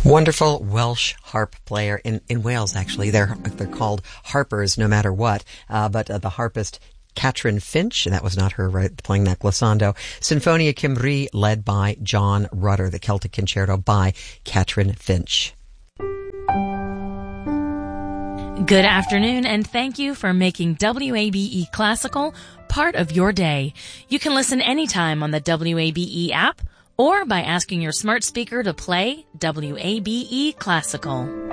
Wonderful Welsh harp player in Wales, actually. They're called harpers no matter what. But the harpist Catrin Finch, and that was not her, right, playing that glissando. Sinfonia Cymru, led by John Rutter, the Celtic Concerto by Catrin Finch. Good afternoon, and thank you for making WABE Classical part of your day. You can listen anytime on the WABE app or by asking your smart speaker to play WABE Classical.